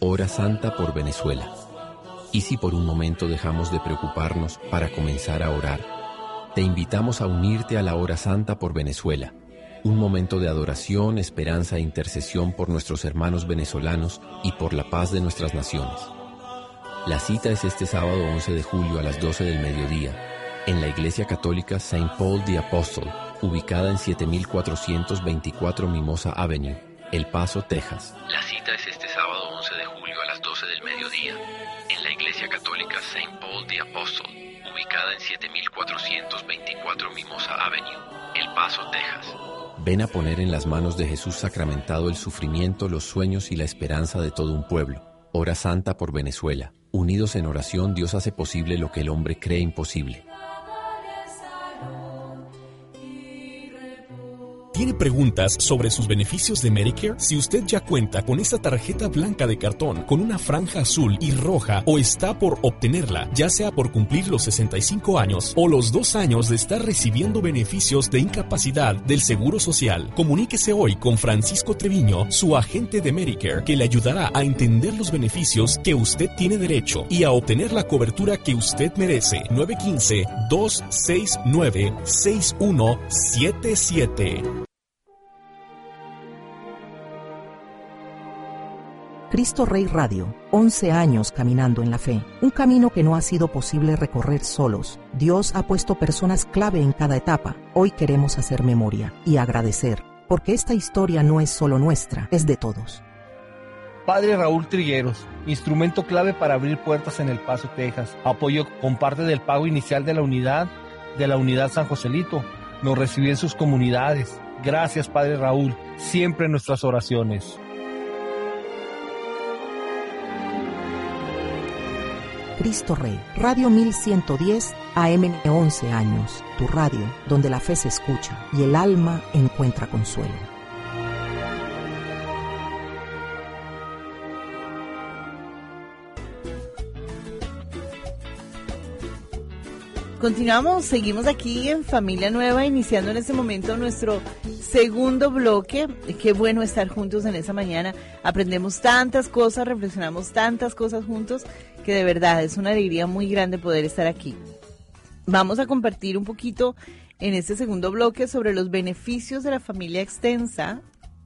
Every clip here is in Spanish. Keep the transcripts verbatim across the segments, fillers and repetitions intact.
Hora Santa por Venezuela. ¿Y si por un momento dejamos de preocuparnos para comenzar a orar? Te invitamos a unirte a la Hora Santa por Venezuela. Un momento de adoración, esperanza e intercesión por nuestros hermanos venezolanos y por la paz de nuestras naciones. La cita es este sábado once de julio a las doce del mediodía, en la Iglesia Católica Saint Paul the Apostle, ubicada en siete mil cuatrocientos veinticuatro Mimosa Avenue, El Paso, Texas. La cita es este sábado once de julio a las doce del mediodía, en la Iglesia Católica Saint Paul the Apostle, ubicada en siete mil cuatrocientos veinticuatro Mimosa Avenue, El Paso, Texas. Ven a poner en las manos de Jesús sacramentado el sufrimiento, los sueños y la esperanza de todo un pueblo. Hora Santa por Venezuela. Unidos en oración, Dios hace posible lo que el hombre cree imposible. ¿Tiene preguntas sobre sus beneficios de Medicare? Si usted ya cuenta con esta tarjeta blanca de cartón con una franja azul y roja o está por obtenerla, ya sea por cumplir los sesenta y cinco años o los dos años de estar recibiendo beneficios de incapacidad del Seguro Social, comuníquese hoy con Francisco Treviño, su agente de Medicare, que le ayudará a entender los beneficios que usted tiene derecho y a obtener la cobertura que usted merece. nueve uno cinco, dos seis nueve, seis uno siete siete. Cristo Rey Radio, once años caminando en la fe, un camino que no ha sido posible recorrer solos. Dios ha puesto personas clave en cada etapa. Hoy queremos hacer memoria y agradecer, porque esta historia no es solo nuestra, es de todos. Padre Raúl Trigueros, instrumento clave para abrir puertas en El Paso, Texas. Apoyo con parte del pago inicial de la unidad, de la unidad San Joselito. Nos recibió en sus comunidades. Gracias, Padre Raúl, siempre en nuestras oraciones. Cristo Rey, Radio mil ciento diez, A M once años, tu radio, donde la fe se escucha y el alma encuentra consuelo. Continuamos, seguimos aquí en Familia Nueva, iniciando en este momento nuestro segundo bloque. Qué bueno estar juntos en esa mañana. Aprendemos tantas cosas, reflexionamos tantas cosas juntos, que de verdad es una alegría muy grande poder estar aquí. Vamos a compartir un poquito en este segundo bloque sobre los beneficios de la familia extensa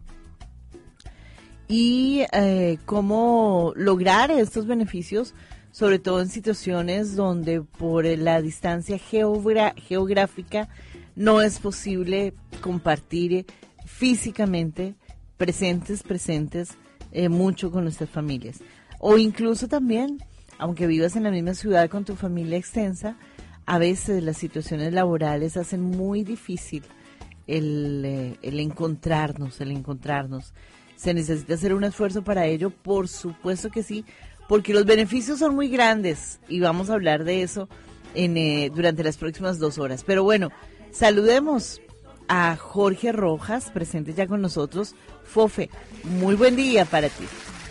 y eh, cómo lograr estos beneficios, sobre todo en situaciones donde por la distancia geogra- geográfica no es posible compartir físicamente, presentes, presentes, eh, mucho con nuestras familias. O incluso también, aunque vivas en la misma ciudad con tu familia extensa, a veces las situaciones laborales hacen muy difícil el, eh, el encontrarnos, el encontrarnos. Se necesita hacer un esfuerzo para ello, por supuesto que sí, porque los beneficios son muy grandes y vamos a hablar de eso en, eh, durante las próximas dos horas. Pero bueno, saludemos a Jorge Rojas, presente ya con nosotros. Fofe, muy buen día para ti.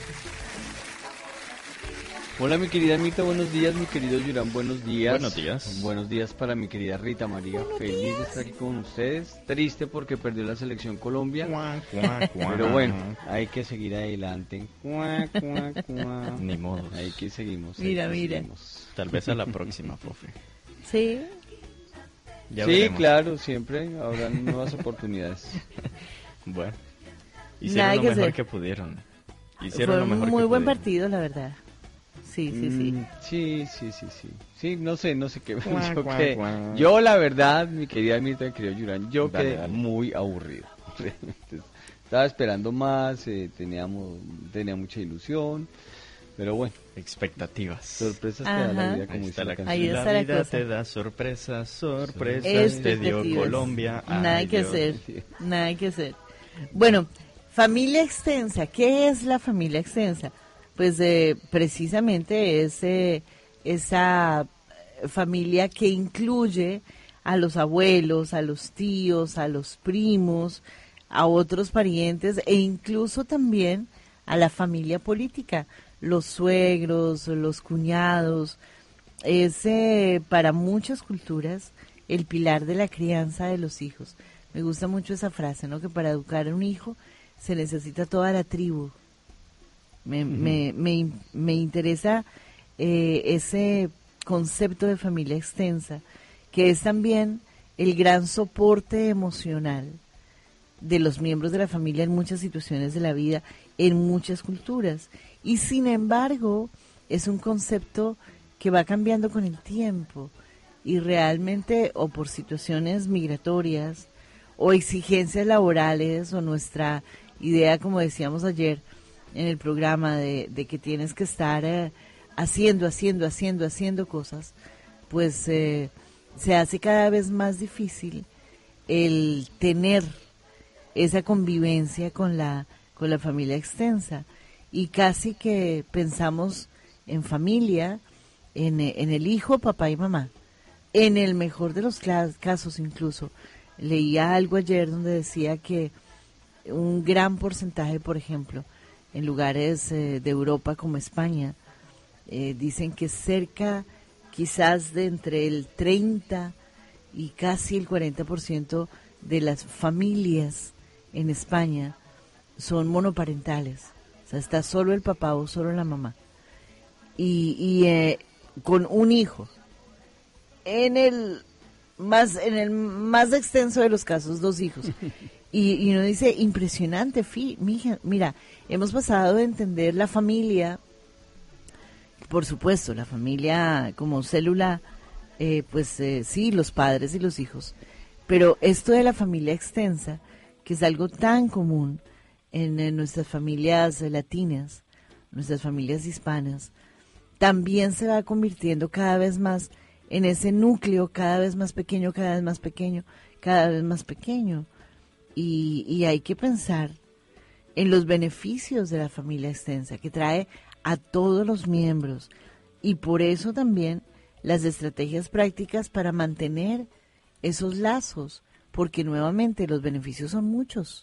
Hola mi querida Mita, buenos días, mi querido Yurán, buenos días. Buenos días. Buenos días para mi querida Rita María, buenos feliz días. de estar aquí con ustedes. Triste porque perdió la selección Colombia, cuá, cuá, cuá. Pero bueno, hay que seguir adelante. Cuá, cuá, cuá. Ni modo. Hay que seguimos. Mira, que mira. Seguimos. Tal vez a la próxima, Fofe. Sí. Ya sí, veremos. Claro, siempre habrá nuevas oportunidades. Bueno, hicieron Nada lo que mejor hacer. que pudieron. Hicieron Fue lo mejor un muy que buen pudieron. partido, la verdad. Sí, sí, sí. Mm, sí, sí, sí, sí. Sí, no sé, no sé qué. Cuá, yo, cuá, quedé- cuá. yo, la verdad, mi querida Mirta, mi querido Yurán, yo Dale, quedé dale. muy aburrido. Estaba esperando más, eh, teníamos, tenía mucha ilusión, pero bueno, Expectativas. sorpresas te da la Ajá. vida, como Ahí dice está la la canción. Ahí canción. está La la vida cosa. te da sorpresas, sorpresas. Expectativas. Te dio Colombia. Nada Ay, que Dios. hacer, Sí. nada que hacer. Bueno, familia extensa. ¿Qué es la familia extensa? Pues eh, precisamente es eh, esa familia que incluye a los abuelos, a los tíos, a los primos, a otros parientes e incluso también a la familia política, los suegros, los cuñados. Es eh, para muchas culturas el pilar de la crianza de los hijos. Me gusta mucho esa frase, ¿no? Que para educar a un hijo se necesita toda la tribu. Me, uh-huh. me, me, me interesa eh, ese concepto de familia extensa, que es también el gran soporte emocional de los miembros de la familia en muchas situaciones de la vida, en muchas culturas. Y sin embargo, es un concepto que va cambiando con el tiempo y realmente, o por situaciones migratorias, o exigencias laborales, o nuestra idea, como decíamos ayer en el programa, de, de que tienes que estar eh, haciendo, haciendo, haciendo, haciendo cosas, pues eh, se hace cada vez más difícil el tener esa convivencia con la, con la familia extensa. Y casi que pensamos en familia, en, en el hijo, papá y mamá. En el mejor de los casos incluso. Leía algo ayer donde decía que un gran porcentaje, por ejemplo, en lugares eh, de Europa como España, eh, dicen que cerca quizás de entre el treinta y casi el cuarenta por ciento de las familias en España son monoparentales. O sea, está solo el papá o solo la mamá. Y, y eh, con un hijo. En el más en el más extenso de los casos, dos hijos. Y, y uno dice, impresionante, fi, mija, mira, hemos pasado de entender la familia, por supuesto, la familia como célula, eh, pues eh, sí, los padres y los hijos, pero esto de la familia extensa, que es algo tan común en, en nuestras familias eh, latinas, nuestras familias hispanas, también se va convirtiendo cada vez más en ese núcleo, cada vez más pequeño, cada vez más pequeño, cada vez más pequeño. Y, y hay que pensar en los beneficios de la familia extensa, que trae a todos los miembros. Y por eso también las estrategias prácticas para mantener esos lazos, porque nuevamente los beneficios son muchos.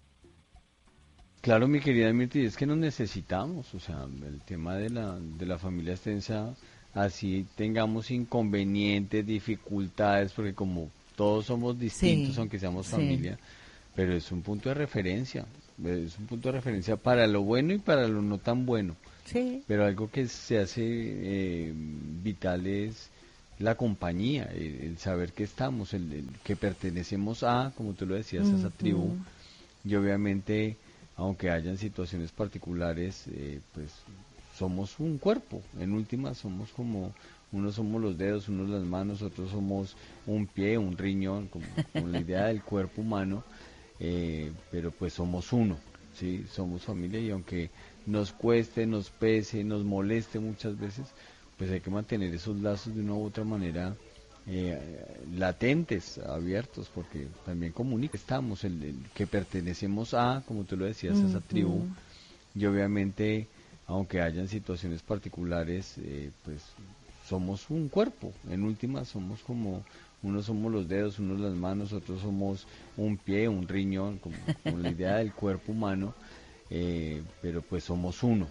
Claro, mi querida Mirti, es que nos necesitamos, o sea, el tema de la, de la familia extensa, así tengamos inconvenientes, dificultades, porque como todos somos distintos, sí, aunque seamos sí. familia, pero es un punto de referencia, es un punto de referencia para lo bueno y para lo no tan bueno. Sí. Pero algo que se hace eh, vital es la compañía, el, el saber que estamos, el, el que pertenecemos a, como tú lo decías, uh-huh. a esa tribu, y obviamente, aunque hayan situaciones particulares, eh, pues somos un cuerpo, en última somos como, unos somos los dedos, unos las manos, otros somos un pie, un riñón, como, como la idea del cuerpo humano, eh, pero pues somos uno, ¿sí? Somos familia, y aunque nos cueste, nos pese, nos moleste muchas veces, pues hay que mantener esos lazos de una u otra manera eh, latentes, abiertos, porque también comunica, estamos, el, el que pertenecemos a, como tú lo decías, uh-huh. a esa tribu, y obviamente, aunque hayan situaciones particulares, eh, pues somos un cuerpo, en última somos como, unos somos los dedos, unos las manos, otros somos un pie, un riñón, como, como la idea del cuerpo humano, eh, pero pues somos uno,